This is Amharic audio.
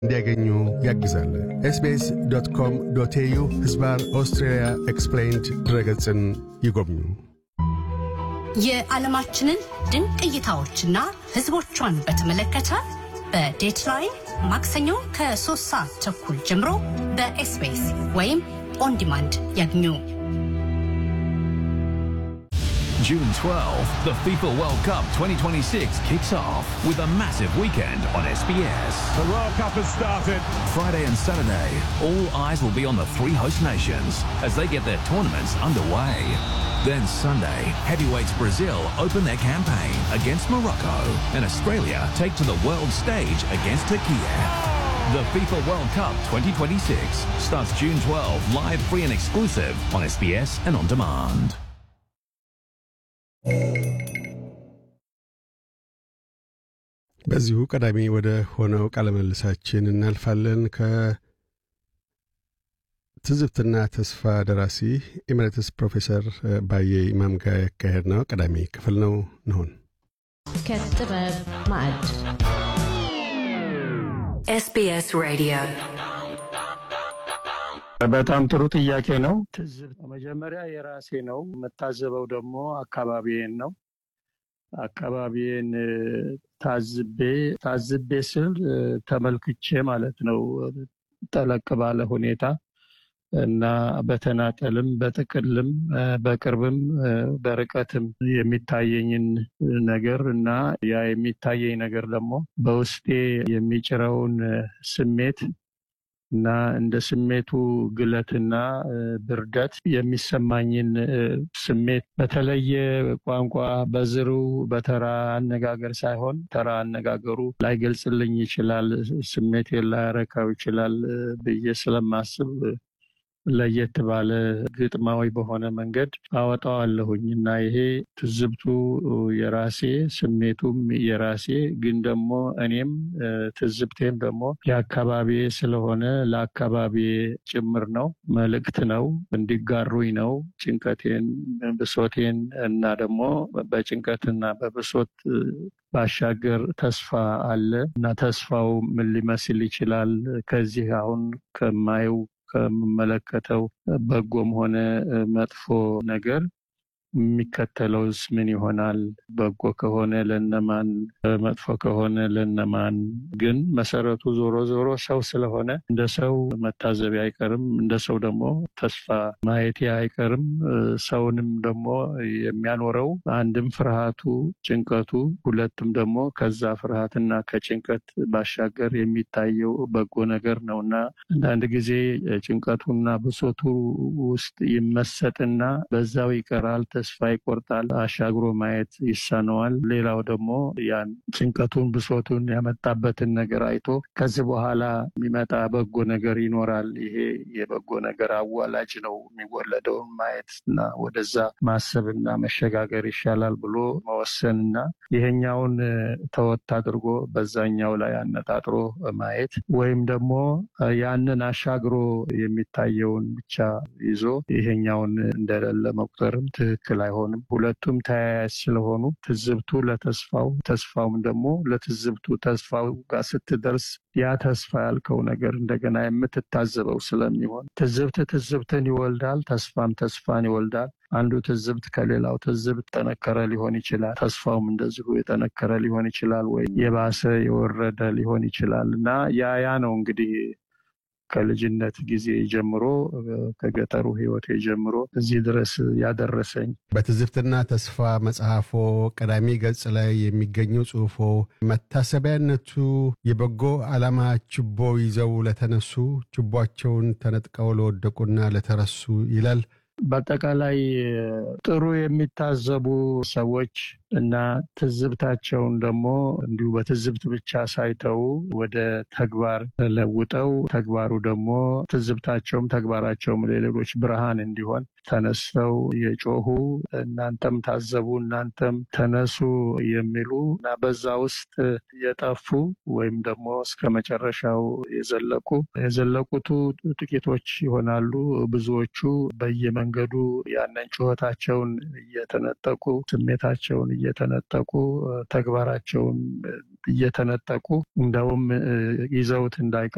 እንዲያገኙ ያግዛል። sbs.com.au/Australia Explained ድረገጽን ይጎብኙ። የዓለማችንን ድንቅ እይታዎችና ህዝቦቿን በተመለከተ በዴትላይን ማክሰኞ ከ3:30 ጀምሮ በኤስቢኤስ ወይም ኦን ዲማንድ ያግኙ። June 12th, the FIFA World Cup 2026 kicks off with a massive weekend on SBS. The World Cup has started. Friday and Saturday, all eyes will be on the three host nations as they get their tournaments underway. Then Sunday, heavyweights Brazil open their campaign against Morocco and Australia take to the world stage against Turkey. The FIFA World Cup 2026 starts June 12, live, free and exclusive on SBS and on demand. በዚሁ ቀዳሚ ወደ ሆነው ቃለ መልሳችን እናልፋለን። ከትዝብትና ተስፋ ደራሲ ኤሜሪተስ ፕሮፌሰር ባየ ኢማም ጋር ያካሄድነው ቀዳሚ ክፍል ነው ነው ከጥበብ ማዕድ SBS Radio በጣም ጥሩ ጥያቄ ነው። ትዝብት መጀመሪያ የራሴ ነው፣ መታዘበው ደግሞ አካባቢዬን ነው። አካባቢዬን ታዝቤ ስል ተመልክቼ ማለት ነው፣ ጠለቅ ባለ ሁኔታ እና በተናጠልም በጥቅልም በቅርብም በርቀትም የሚታየኝን ነገር እና ያ የሚታየኝ ነገር ደግሞ በውስጤ የሚጭረውን ስሜት እና እንደ ስሜቱ ግለትና ብርደት የሚሰማኝን ስሜት በተለየ ቋንቋ በዝሩ በተራ አነጋገር ሳይሆን ተራ አነጋገሩ ላይገልጽልኝ ይችላል፣ ስሜቴን ላያረካው ይችላል ብዬ ስለማስብ ለየት ባለ ግጥማዊ በሆነ መንገድ አወጣዋለሁኝ እና ይሄ ትዝብቱ የራሴ ስሜቱም የራሴ ግን ደግሞ እኔም ትዝብቴም ደግሞ የአካባቢ ስለሆነ ለአካባቢ ጭምር ነው፣ መልእክት ነው፣ እንዲጋሩኝ ነው ጭንቀቴን ብሶቴን እና ደግሞ በጭንቀትና በብሶት ባሻገር ተስፋ አለ እና ተስፋው ምን ሊመስል ይችላል ከዚህ አሁን ከማየው ከመመለከተው በጎም ሆነ መጥፎ ነገር የሚከተለውስ ምን ይሆናል? በጎ ከሆነ ለነማን፣ መጥፎ ከሆነ ለነማን? ግን መሰረቱ ዞሮ ዞሮ ሰው ስለሆነ እንደ ሰው መታዘብ አይቀርም፣ እንደ ሰው ደግሞ ተስፋ ማየት አይቀርም። ሰውንም ደግሞ የሚያኖረው አንድም ፍርሃቱ፣ ጭንቀቱ፣ ሁለቱም ደግሞ ከዛ ፍርሃትና ከጭንቀት ባሻገር የሚታየው በጎ ነገር ነውና አንዳንድ ጊዜ ጭንቀቱና ብሶቱ ውስጥ ይመሰጥና በዛው ይቀራል፣ ተስፋ ይቆርጣል፣ አሻግሮ ማየት ይሳነዋል። ሌላው ደግሞ ያን ጭንቀቱን ብሶቱን ያመጣበትን ነገር አይቶ ከዚህ በኋላ የሚመጣ በጎ ነገር ይኖራል፣ ይሄ የበጎ ነገር አዋላጅ ነው፣ የሚወለደው ማየትና ወደዛ ማሰብና መሸጋገር ይሻላል ብሎ መወሰንና ይሄኛውን ተወት አድርጎ በዛኛው ላይ አነጣጥሮ ማየት ወይም ደግሞ ያንን አሻግሮ የሚታየውን ብቻ ይዞ ይሄኛውን እንደሌለ መቁጠርም ትክክል አይሆንም። ሁለቱም ተያያዥ ስለሆኑ ትዝብቱ ለተስፋው ተስፋውም ደግሞ ለትዝብቱ ተስፋው ጋር ስትደርስ ያ ተስፋ ያልከው ነገር እንደገና የምትታዘበው ስለሚሆን ትዝብት ትዝብትን ይወልዳል፣ ተስፋም ተስፋን ይወልዳል። አንዱ ትዝብት ከሌላው ትዝብት ጠነከረ ሊሆን ይችላል፣ ተስፋውም እንደዚሁ የጠነከረ ሊሆን ይችላል ወይ የባሰ የወረደ ሊሆን ይችላል እና ያ ነው እንግዲህ ከልጅነት ጊዜ ጀምሮ ከገጠሩ ህይወቴ ጀምሮ እዚህ ድረስ ያደረሰኝ። በትዝብትና ተስፋ መጽሐፎ ቀዳሚ ገጽ ላይ የሚገኘው ጽሑፎ መታሰቢያነቱ የበጎ ዓላማ ችቦ ይዘው ለተነሱ ችቦአቸውን ተነጥቀው ለወደቁና ለተረሱ ይላል። በአጠቃላይ ጥሩ የሚታዘቡ ሰዎች እና ትዝብታቸውን ደግሞ እንዲሁ በትዝብት ብቻ ሳይተው ወደ ተግባር ለውጠው ተግባሩ ደግሞ ትዝብታቸውም ተግባራቸውም ለሌሎች ብርሃን እንዲሆን ተነስተው የጮሁ እናንተም ታዘቡ እናንተም ተነሱ የሚሉ እና በዛ ውስጥ የጠፉ ወይም ደግሞ እስከ መጨረሻው የዘለቁቱ ጥቂቶች ይሆናሉ። ብዙዎቹ በየመንገዱ ያንን ጩኸታቸውን እየተነጠቁ ስሜታቸውን እየተነጠቁ ተግባራቸውን እየተነጠቁ እንደውም ይዘውት እንዳይቀር